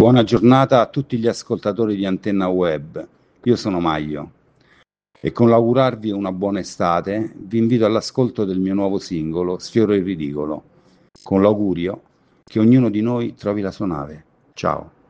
Buona giornata a tutti gli ascoltatori di Antenna Web. Io sono Maglio e con l'augurarvi una buona estate vi invito all'ascolto del mio nuovo singolo Sfioro il ridicolo, con l'augurio che ognuno di noi trovi la sua nave. Ciao.